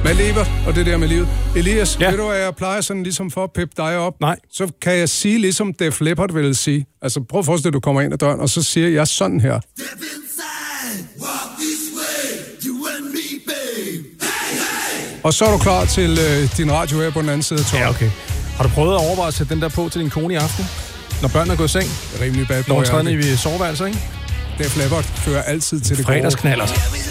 Hvad lever, og det der med livet. Elias, ved du, hvad jeg plejer sådan ligesom for at peppe dig op? Nej. Så kan jeg sige ligesom Def Leppard ville sige. Altså prøv at forestille dig, at du kommer ind ad døren, og så siger jeg sådan her. Og så er du klar til din radio her på den anden side af tårnet. Ja, okay. Har du prøvet at overveje at sætte den der på til din kone i aften? Når børnene er gået i seng? Rimelig bad boy. Når hun træder i soveværelset, ikke? Def Leppard fører altid til det gode. Fredagsknaller.